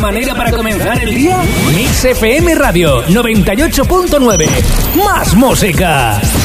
manera para comenzar el día? Mix FM Radio 98.9. Más música.